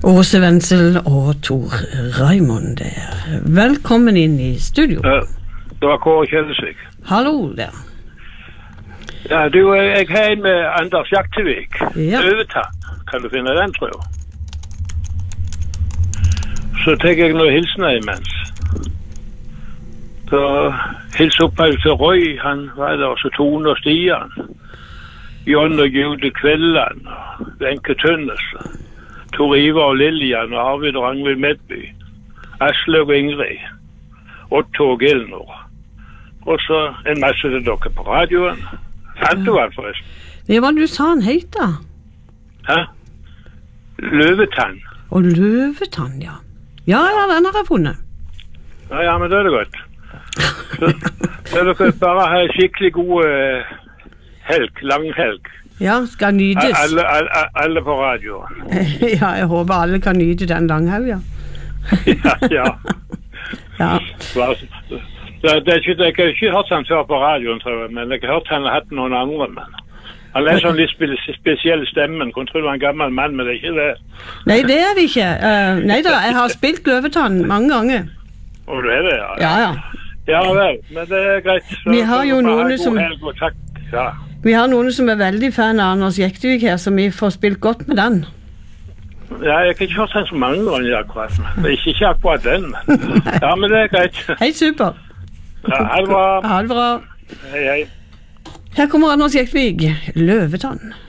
Åse Wenzel og Tor Raimond der. Velkommen inn i studio. Det var Kåre Kjellesvik. Hallo der. Ja, du, jeg har en med Anders Jaktevik. Ja. Løvetann. Kan du finne den, tror jeg? Så tenker jeg noe hilsener imens. Så hils opp til Roy, han var der, så Tone og Stian. John og Jude Kvelland, og Wenche Tønnesen. Tor Ivar og Lillian og Arvid Rangvild Medby. Aslaug og Ingrid. Otto og Gilnor. Og så en masse til dere på radioen. Fant du han forresten? Det var du sa han het da. Hæ? Løvetann. Og løvetann, ja. Ja, den har jeg funnet. Ja, men det er det godt. Så dere bare ha en skikkelig god helg, lang helg. Ja, skal nytes. Alle på radioen. Ja, jeg håper alle kan nyte den langhelga. Ja. Ja. Jeg har ikke hørt han før på radioen, tror jeg, men jeg har hørt han har hatt noen andre, men han er sånn litt spesiell stemmen. Kunne tro det var en gammel mann, men det er ikke det. Nei, det er det ikke. Nei da, jeg har spilt løvetann mange ganger. Og du er det, ja? Ja. Ja vel, men det er greit. Så, vi har jo noen som... Helg, og takk. Ja. Vi har noen som er veldig fan av Anders Jaktevik her, så vi får spilt godt med den. Ja, jeg har ikke hørt den så mange ganger akkurat. Det er ikke akkurat den, men... Ja, men det er greit. Hei, super. Ja, ha det bra. Ha det bra. Hei. Her kommer Anders Jaktevik, Løvetann.